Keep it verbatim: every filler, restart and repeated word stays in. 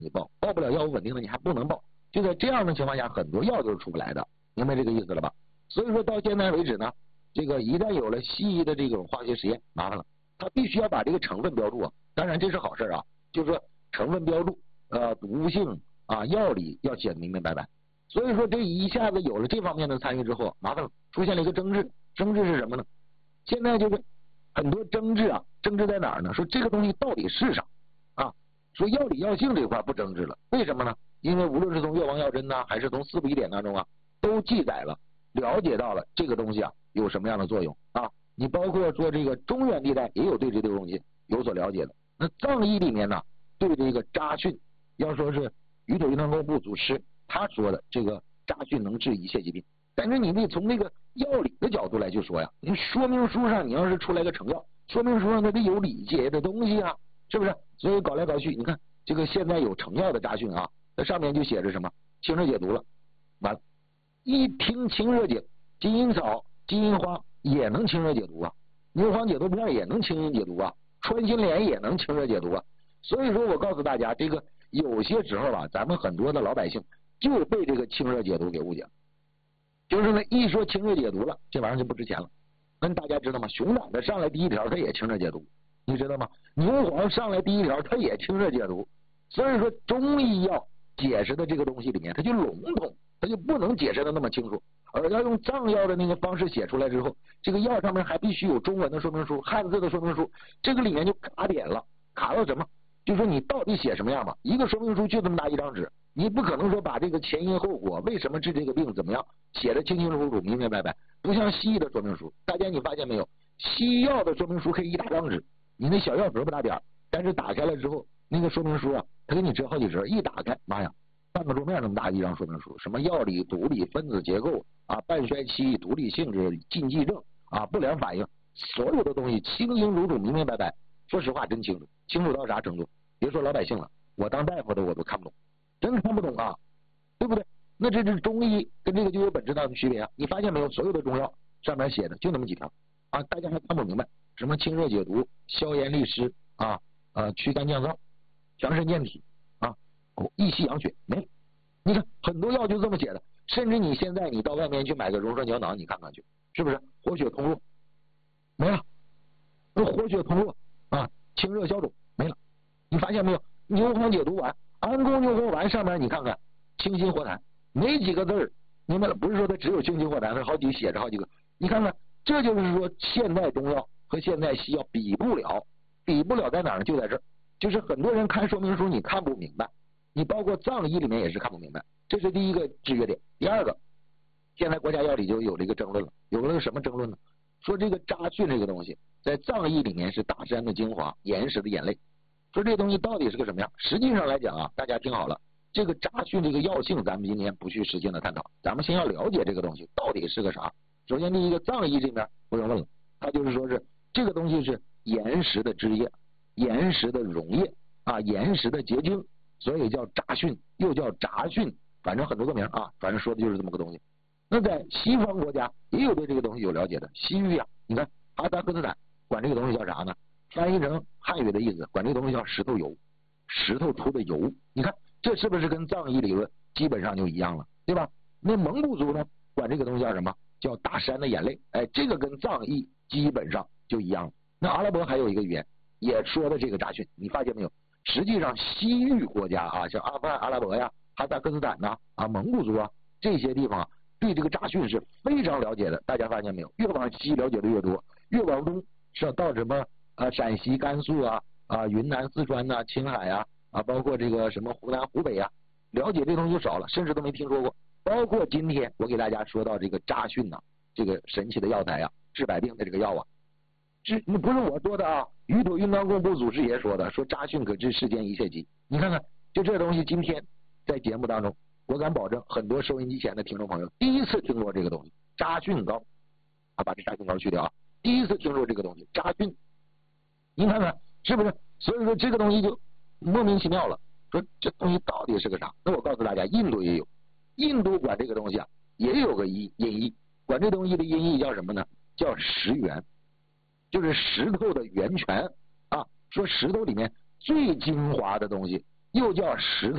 你报，报不了药物稳定的你还不能报。就在这样的情况下，很多药都是出不来的，明白这个意思了吧？所以说到现在为止呢，这个一旦有了西医的这种化学实验，麻烦了，他必须要把这个成分标注啊。当然这是好事啊，就是说成分标注、呃毒性啊、药理要写得明明白白。所以说这一下子有了这方面的参与之后，麻烦了，出现了一个争执。争执是什么呢？现在就是很多争执啊，争执在哪儿呢？说这个东西到底是啥啊？说药理药性这块不争执了，为什么呢？因为无论是从药王药针呐，还是从四不一典当中啊，都记载了，了解到了这个东西啊有什么样的作用啊。你包括说这个中原地带也有对这个东西有所了解的。那藏医里面呢，对这个扎讯，要说是宇土云团工部祖师他说的这个扎讯能治一切疾病，但是你得从那个药理的角度来去说呀。你说明书上你要是出来个成药，说明书上它得有理解的东西啊，是不是？所以搞来搞去，你看这个现在有成药的扎讯啊，那上面就写着什么清热解毒了，完了，一听清热解，金银草、金银花也能清热解毒啊，牛黄解毒片也能清热解毒啊，穿心莲也能清热解毒啊。所以说我告诉大家，这个有些时候啊，咱们很多的老百姓就被这个清热解毒给误解了，就是呢一说清热解毒了，这玩意儿就不值钱了。那大家知道吗？熊掌的上来第一条它也清热解毒，你知道吗？牛黄上来第一条它也清热解毒。所以说中医药解释的这个东西里面它就笼统，它就不能解释的那么清楚，而要用藏药的那个方式写出来之后，这个药上面还必须有中文的说明书、汉字的说明书，这个里面就卡点了。卡到什么？就说你到底写什么样吧，一个说明书就这么大一张纸，你不可能说把这个前因后果，为什么治这个病怎么样写的清清楚楚、明明白白，不像西医的说明书。大家你发现没有？西药的说明书可以一大张纸，你那小药盒不大点，但是打开了之后，那个说明书啊，它给你折好几折，一打开，妈呀，半个桌面那么大一张说明书，什么药理、毒理、分子结构啊、半衰期、毒理性质、禁忌症啊、不良反应，所有的东西清清楚楚、明明白白。说实话真清楚，清楚到啥程度？别说老百姓了，我当大夫的我都看不懂，真看不懂啊，对不对？那这是中医跟这个就有本质上的区别啊！你发现没有？所有的中药上面写的就那么几条啊，大家还看不明白，什么清热解毒、消炎利湿啊、呃驱肝降燥、强身健体啊、益气养血，没。你看很多药就这么写的，甚至你现在你到外面去买个溶栓胶囊，你看看去，是不是活血通络？没了，那活血通络啊，清热消肿没了。你发现没有？牛黄解毒丸、安宫牛黄丸上面你看看，清心活痰，没几个字儿，明白了？不是说它只有清心活痰，它好几写着好几个。你看看，这就是说现代中药和现代西药比不了，比不了在哪儿呢？就在这儿，就是很多人看说明书你看不明白，你包括藏医里面也是看不明白，这是第一个制约点。第二个，现在国家药理就有了一个争论了，有了个什么争论呢？说这个扎讯这个东西在藏医里面是大山的精华，岩石的眼泪。说这个东西到底是个什么样？实际上来讲啊，大家听好了，这个扎讯这个药性咱们今天不去实践的探讨，咱们先要了解这个东西到底是个啥。首先第一个，藏医这边不用问了，他就是说是这个东西是岩石的汁液、岩石的溶液啊、岩石的结晶，所以叫扎讯，又叫杂讯，反正很多个名啊，反正说的就是这么个东西。那在西方国家也有对这个东西有了解的，西域啊，你看哈萨克斯坦管这个东西叫啥呢？翻译成汉语的意思，管这个东西叫石头油，石头出的油。你看这是不是跟藏医理论基本上就一样了，对吧？那蒙古族呢，管这个东西叫什么？叫大山的眼泪。哎，这个跟藏医基本上就一样了。那阿拉伯还有一个语言也说的这个扎讯，你发现没有？实际上西域国家啊，像阿富汗、阿拉伯呀、哈萨克斯坦呐、啊、蒙古族啊这些地方啊，对这个扎讯是非常了解的。大家发现没有？越往西了解的越多，越往东是到什么啊陕西、甘肃啊啊云南、四川呐、啊、青海啊啊，包括这个什么湖南、湖北啊，了解这东西就少了，甚至都没听说过。包括今天我给大家说到这个扎讯呐、啊，这个神奇的药材啊，治百病的这个药啊，这不是我说的啊，宇土云堂贡部祖师爷说的，说扎讯可治世间一切疾。你看看，就这东西，今天在节目当中，我敢保证，很多收音机前的听众朋友第一次听说这个东西，扎讯膏啊，把这扎讯膏去掉啊，第一次听说这个东西，扎讯，您看看是不是？所以说这个东西就莫名其妙了，说这东西到底是个啥？那我告诉大家，印度也有，印度管这个东西啊，也有个音音译，管这东西的音译叫什么呢？叫石源。就是石头的源泉啊，说石头里面最精华的东西，又叫石头。